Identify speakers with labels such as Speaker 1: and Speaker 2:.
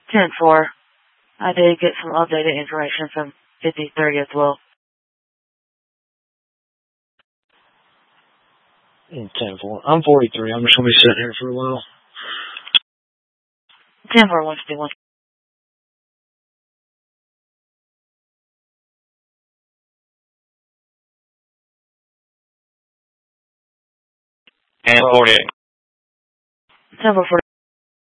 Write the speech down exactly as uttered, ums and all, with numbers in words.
Speaker 1: ten four. I did get some updated information from fifty thirty as well.
Speaker 2: ten four. I'm forty-three. I'm just going to be sitting here for a while.
Speaker 1: ten four, one fifty-one.
Speaker 3: And forty-eight.
Speaker 1: ten four,